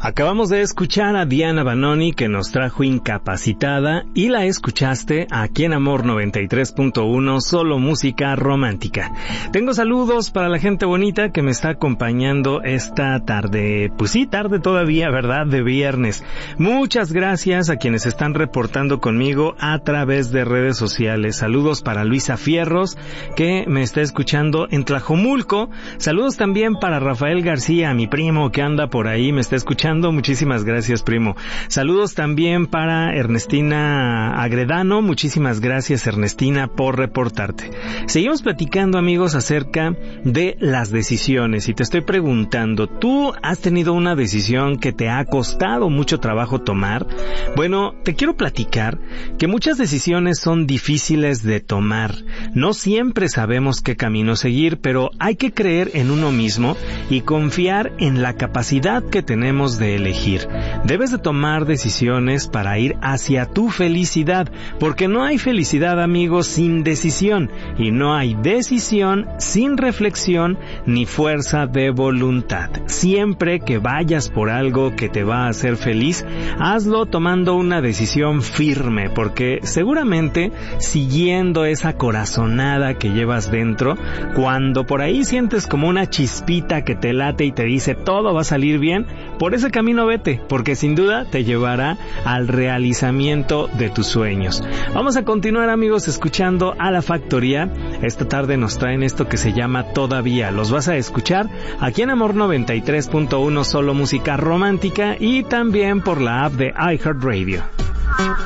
Acabamos de escuchar a Diana Banoni, que nos trajo Incapacitada, y la escuchaste aquí en Amor 93.1, solo música romántica. Tengo saludos para la gente bonita que me está acompañando esta tarde, pues sí, tarde todavía, ¿verdad?, de viernes. Muchas gracias a quienes están reportando conmigo a través de redes sociales. Saludos para Luisa Fierros, que me está escuchando en Tlajomulco. Saludos también para Rafael García, mi primo que anda por ahí, me está escuchando. Muchísimas gracias, primo. Saludos también para Ernestina Agredano. Muchísimas gracias, Ernestina, por reportarte. Seguimos platicando, amigos, acerca de las decisiones, y te estoy preguntando, ¿tú has tenido una decisión que te ha costado mucho trabajo tomar? Bueno, te quiero platicar que muchas decisiones son difíciles de tomar. No siempre sabemos qué camino seguir, pero hay que creer en uno mismo y confiar en la capacidad que tenemos de elegir. Debes de tomar decisiones para ir hacia tu felicidad, porque no hay felicidad, amigos, sin decisión, y no hay decisión sin reflexión ni fuerza de voluntad. Siempre que vayas por algo que te va a hacer feliz, hazlo tomando una decisión firme, porque seguramente siguiendo esa corazonada que llevas dentro, cuando por ahí sientes como una chispita que te late y te dice todo va a salir bien, por ese camino vete, porque sin duda te llevará al realizamiento de tus sueños. Vamos a continuar, amigos, escuchando a La Factoría. Esta tarde nos traen esto que se llama Todavía. Los vas a escuchar aquí en Amor 93.1, solo música romántica, y también por la app de iHeartRadio.